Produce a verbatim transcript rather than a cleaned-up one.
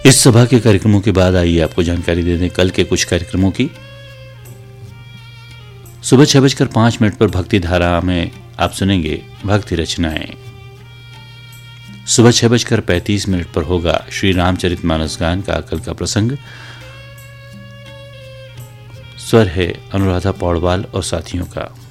इस सभा के कार्यक्रमों के बाद आइए आपको जानकारी दे दें कल के कुछ कार्यक्रमों की। सुबह छह बजकर पांच मिनट पर भक्ति धारा में आप सुनेंगे भक्ति रचनाएं। सुबह छह बजकर पैंतीस मिनट पर होगा श्री रामचरितमानस गान का कल का प्रसंग। स्वर है अनुराधा पौडवाल और साथियों का।